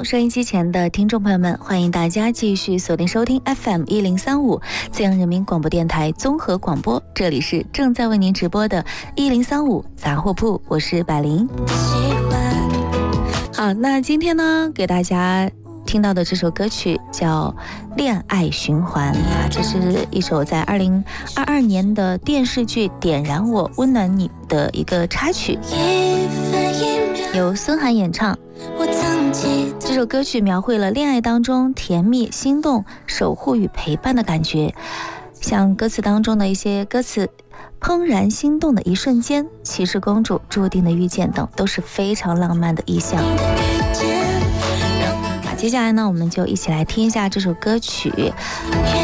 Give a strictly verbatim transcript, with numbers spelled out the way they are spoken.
好，收音机前的听众朋友们，欢迎大家继续锁定收听 F M 一零三五资阳人民广播电台综合广播，这里是正在为您直播的一零三五杂货铺，我是百灵。好，那今天呢，给大家听到的这首歌曲叫《恋爱循环》啊，这是一首在二零二二年的电视剧《点燃我，温暖你》的一个插曲，由孙涵演唱。这首歌曲描绘了恋爱当中甜蜜、心动、守护与陪伴的感觉，像歌词当中的一些歌词，怦然心动的一瞬间，骑士公主注定的遇见等，都是非常浪漫的意象。接下来呢，我们就一起来听一下这首歌曲。